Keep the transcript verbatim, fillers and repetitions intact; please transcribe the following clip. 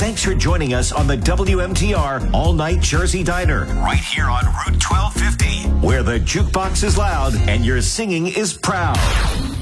Thanks for joining us on the W M T R All Night Jersey Diner, right here on Route twelve fifty, where the jukebox is loud and your singing is proud.